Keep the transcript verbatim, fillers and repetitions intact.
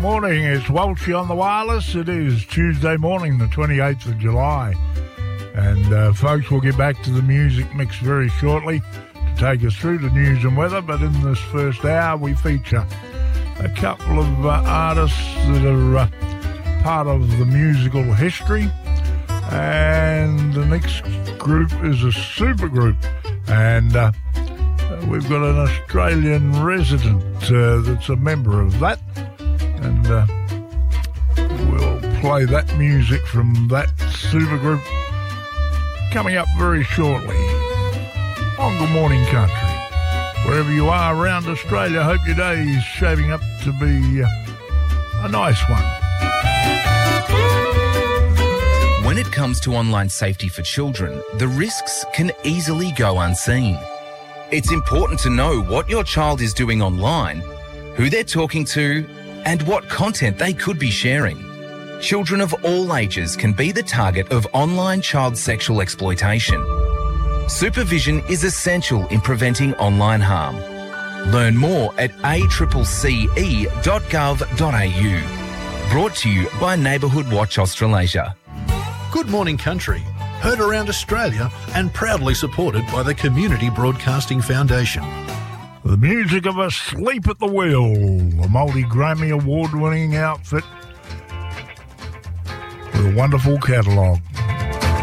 morning, it's Welchie on the wireless. It is Tuesday morning, the twenty-eighth of July. And uh, folks, we'll get back to the music mix very shortly to take us through the news and weather. But in this first hour, we feature a couple of uh, artists that are uh, part of the musical history. And the next group is a super group. And uh, we've got an Australian resident uh, that's a member of that. And uh, we'll play that music from that supergroup coming up very shortly on Good Morning Country. Wherever you are around Australia, hope your day is shaping up to be uh, a nice one. When it comes to online safety for children, the risks can easily go unseen. It's important to know what your child is doing online, who they're talking to, and what content they could be sharing. Children of all ages can be the target of online child sexual exploitation. Supervision is essential in preventing online harm. Learn more at a c c e dot gov dot a u. Brought to you by Neighbourhood Watch Australasia. Good Morning Country, heard around Australia and proudly supported by the Community Broadcasting Foundation. The music of Asleep at the Wheel, a multi-Grammy award-winning outfit with a wonderful catalogue.